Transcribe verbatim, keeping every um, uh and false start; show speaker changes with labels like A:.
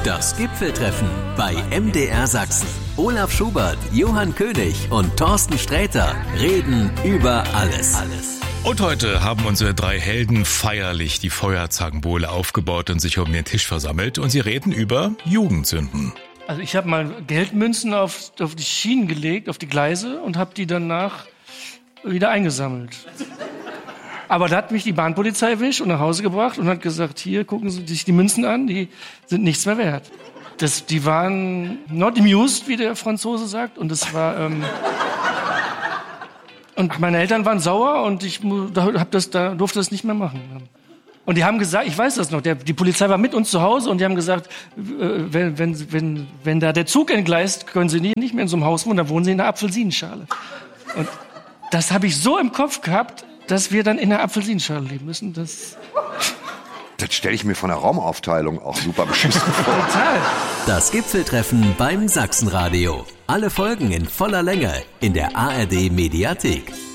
A: Das Gipfeltreffen bei M D R Sachsen. Olaf Schubert, Johann König und Thorsten Sträter reden über alles. alles.
B: Und heute haben unsere drei Helden feierlich die Feuerzangenbowle aufgebaut und sich um den Tisch versammelt. Und sie reden über Jugendsünden.
C: Also ich habe mal Geldmünzen auf, auf die Schienen gelegt, auf die Gleise und habe die danach wieder eingesammelt. Aber da hat mich die Bahnpolizei erwischt und nach Hause gebracht und hat gesagt, hier, gucken Sie sich die Münzen an, die sind nichts mehr wert. Das, die waren not amused, wie der Franzose sagt. Und das war ähm und meine Eltern waren sauer und ich hab das, da durfte das nicht mehr machen. Und die haben gesagt, ich weiß das noch, der, die Polizei war mit uns zu Hause und die haben gesagt, äh, wenn, wenn, wenn, wenn da der Zug entgleist, können Sie nicht mehr in so einem Haus wohnen, dann wohnen Sie in einer Apfelsinenschale. Und das habe ich so im Kopf gehabt, dass wir dann in der Apfelsinenschale leben müssen. Das,
D: das stelle ich mir von der Raumaufteilung auch super beschissen vor.
C: Total.
A: Das Gipfeltreffen beim Sachsenradio. Alle Folgen in voller Länge in der A R D Mediathek.